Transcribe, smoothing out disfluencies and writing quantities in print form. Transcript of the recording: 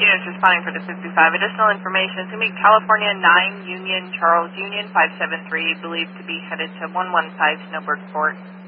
Units responding for the 55. Additional information to meet California 9 Union, Charles Union 573, believed to be headed to 115 Snowbird Fort.